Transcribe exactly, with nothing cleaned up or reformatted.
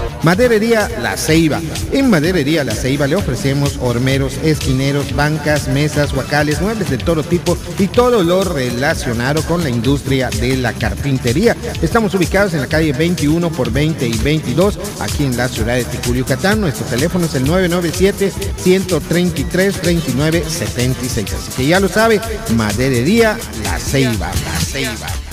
Maderería La Ceiba. En Maderería La Ceiba le ofrecemos hormeros, esquineros, bancas, mesas, guacales, muebles de todo tipo y todo lo relacionado con la industria de la carpintería. Estamos ubicados en la calle veintiuno por veinte y veintidós, aquí en la ciudad de Ticul, Yucatán. Nuestro teléfono es el nueve nueve siete, uno tres tres, dos nueve siete seis. Así que ya lo sabe, Maderería La Ceiba. La Ceiba.